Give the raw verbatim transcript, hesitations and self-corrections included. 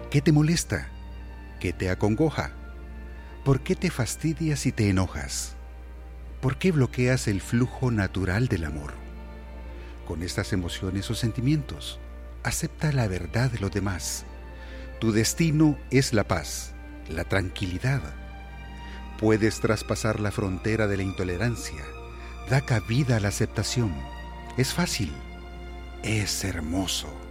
¿Qué te molesta? ¿Qué te acongoja? ¿Por qué te fastidias y te enojas? ¿Por qué bloqueas el flujo natural del amor? Con estas emociones o sentimientos, acepta la verdad de los demás. Tu destino es la paz, la tranquilidad. Puedes traspasar la frontera de la intolerancia. Da cabida a la aceptación. Es fácil. Es hermoso.